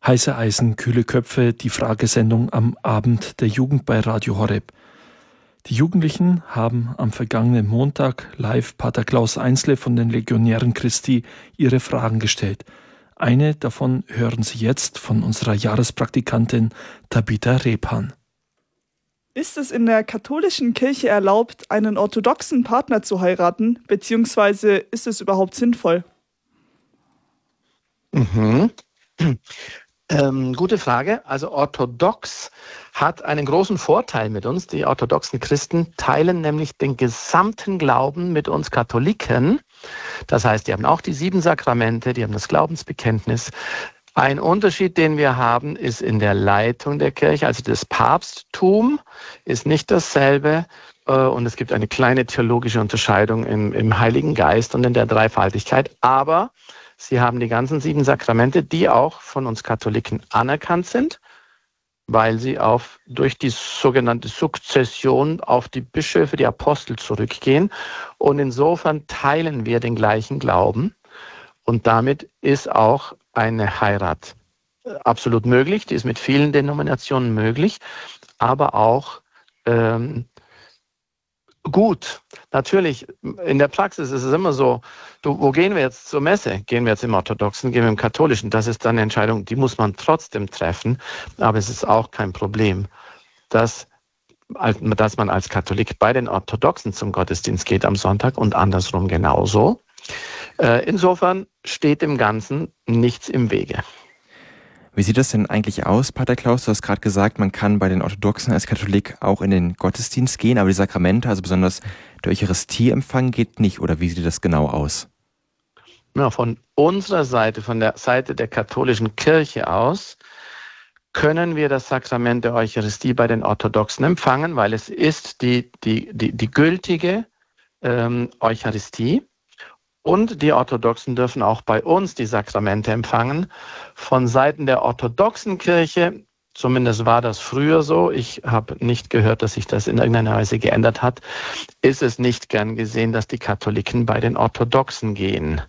Heiße Eisen, kühle Köpfe, die Fragesendung am Abend der Jugend bei Radio Horeb. Die Jugendlichen haben am vergangenen Montag live Pater Klaus Einsle von den Legionären Christi ihre Fragen gestellt. Eine davon hören Sie jetzt von unserer Jahrespraktikantin Tabitha Repan. Ist es in der katholischen Kirche erlaubt, einen orthodoxen Partner zu heiraten, beziehungsweise ist es überhaupt sinnvoll? Gute Frage. Also orthodox hat einen großen Vorteil mit uns. Die orthodoxen Christen teilen nämlich den gesamten Glauben mit uns Katholiken. Das heißt, die haben auch die 7 Sakramente, die haben das Glaubensbekenntnis. Ein Unterschied, den wir haben, ist in der Leitung der Kirche. Also das Papsttum ist nicht dasselbe. Und es gibt eine kleine theologische Unterscheidung im Heiligen Geist und in der Dreifaltigkeit. Aber sie haben die ganzen 7 Sakramente, die auch von uns Katholiken anerkannt sind, weil sie durch die sogenannte Sukzession auf die Bischöfe, die Apostel zurückgehen. Und insofern teilen wir den gleichen Glauben. Und damit ist auch eine Heirat absolut möglich. Die ist mit vielen Denominationen möglich, aber auch gut. Natürlich, in der Praxis ist es immer so, wo gehen wir jetzt zur Messe? Gehen wir jetzt im Orthodoxen, gehen wir im Katholischen? Das ist dann eine Entscheidung, die muss man trotzdem treffen, aber es ist auch kein Problem, dass man als Katholik bei den Orthodoxen zum Gottesdienst geht am Sonntag und andersrum genauso. Insofern steht dem Ganzen nichts im Wege. Wie sieht das denn eigentlich aus, Pater Klaus? Du hast gerade gesagt, man kann bei den Orthodoxen als Katholik auch in den Gottesdienst gehen, aber die Sakramente, also besonders der Eucharistieempfang, geht nicht. Oder wie sieht das genau aus? Ja, von unserer Seite, von der Seite der katholischen Kirche aus, können wir das Sakrament der Eucharistie bei den Orthodoxen empfangen, weil es ist die gültige Eucharistie. Und die Orthodoxen dürfen auch bei uns die Sakramente empfangen. Von Seiten der orthodoxen Kirche, zumindest war das früher so, ich habe nicht gehört, dass sich das in irgendeiner Weise geändert hat, ist es nicht gern gesehen, dass die Katholiken bei den Orthodoxen gehen.